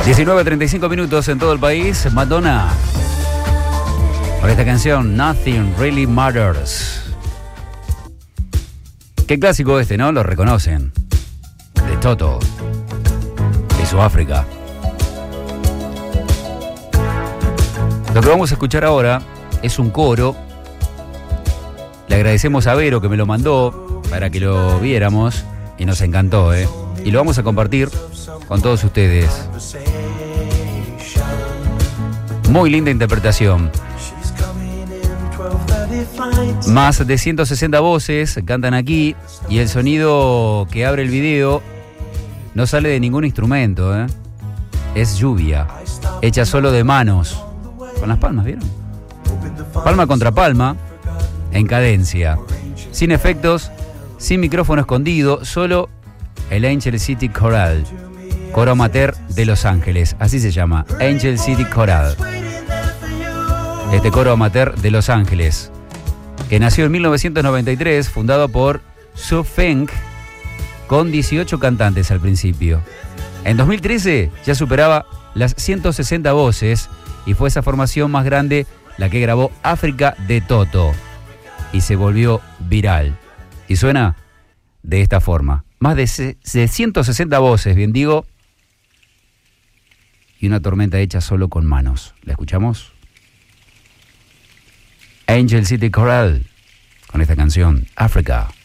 19:35 minutos en todo el país. Madonna. Por esta canción, Nothing Really Matters. Qué clásico este, ¿no? Lo reconocen. De Toto. De Sudáfrica. Lo que vamos a escuchar ahora es un coro. Le agradecemos a Vero que me lo mandó para que lo viéramos y nos encantó, ¿eh? Y lo vamos a compartir con todos ustedes. Muy linda interpretación. Más de 160 voces cantan aquí y el sonido que abre el video no sale de ningún instrumento, ¿eh? Es lluvia, hecha solo de manos. Con las palmas, ¿vieron? Palma contra palma, en cadencia. Sin efectos, sin micrófono escondido, solo el Angel City Choral. Coro amateur de Los Ángeles, así se llama, Angel City Choral. Este coro amateur de Los Ángeles, que nació en 1993, fundado por Su Feng, con 18 cantantes al principio. En 2013 ya superaba las 160 voces y fue esa formación más grande la que grabó África de Toto y se volvió viral. Y suena de esta forma. Más de 160 voces, bien digo, y una tormenta hecha solo con manos. ¿La escuchamos? Angel City Choral con esta canción, África.